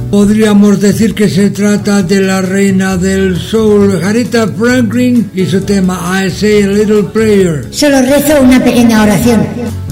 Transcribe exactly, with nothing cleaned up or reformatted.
Podríamos decir que se trata de la reina del soul, Aretha Franklin, y su tema I Say a Little Prayer. Solo rezo una pequeña oración.